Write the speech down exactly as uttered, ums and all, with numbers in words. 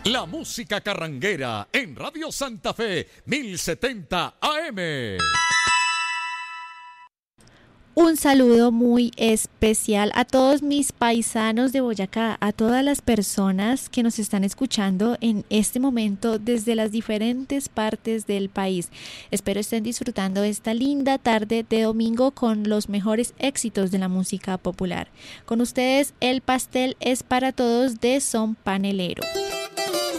La música carranguera en Radio Santa Fe, mil setenta A M. Un saludo muy especial a todos mis paisanos de Boyacá, a todas las personas que nos están escuchando en este momento desde las diferentes partes del país. Espero estén disfrutando esta linda tarde de domingo con los mejores éxitos de la música popular. Con ustedes, El Pastel es para Todos de Son Panelero.